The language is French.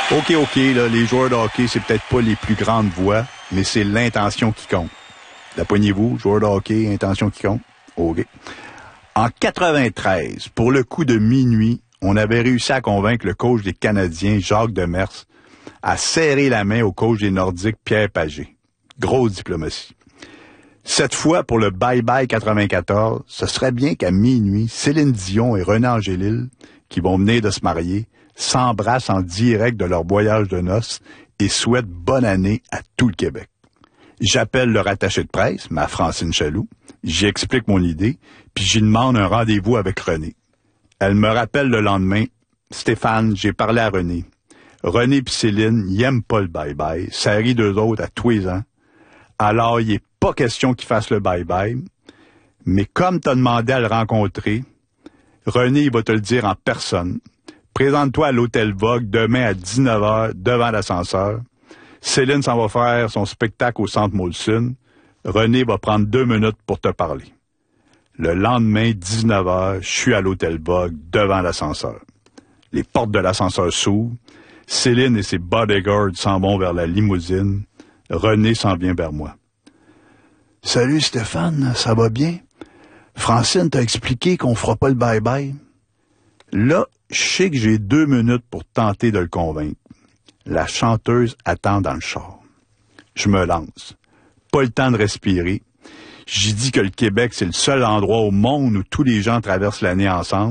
OK, là, les joueurs de hockey, c'est peut-être pas les plus grandes voix, mais c'est l'intention qui compte. La poignez-vous, joueurs de hockey, intention qui compte? OK. En 93, pour le coup de minuit, on avait réussi à convaincre le coach des Canadiens, Jacques Demers, à serrer la main au coach des Nordiques, Pierre Pagé. Grosse diplomatie. Cette fois, pour le bye-bye 94, ce serait bien qu'à minuit, Céline Dion et René Angélil, qui vont venir de se marier, s'embrassent en direct de leur voyage de noces et souhaitent bonne année à tout le Québec. J'appelle leur attaché de presse, ma Francine Chaloux, j'y explique mon idée, puis j'y demande un rendez-vous avec René. Elle me rappelle le lendemain, « Stéphane, j'ai parlé à René. René puis Céline, ils aiment pas le bye-bye, ça rit d'eux autres à tous les ans. Alors, il est pas question qu'ils fassent le bye-bye, mais comme t'as demandé à le rencontrer, René, il va te le dire en personne. Présente-toi à l'Hôtel Vogue demain à 19h devant l'ascenseur. Céline s'en va faire son spectacle au Centre Molson. René va prendre 2 minutes pour te parler. » Le lendemain, 19h, je suis à l'Hôtel Vogue devant l'ascenseur. Les portes de l'ascenseur s'ouvrent. Céline et ses bodyguards s'en vont vers la limousine. René s'en vient vers moi. « Salut Stéphane, ça va bien? Francine t'a expliqué qu'on fera pas le bye-bye. » Là, je sais que j'ai 2 minutes pour tenter de le convaincre. La chanteuse attend dans le char. Je me lance. Pas le temps de respirer. J'y dis que le Québec, c'est le seul endroit au monde où tous les gens traversent l'année ensemble.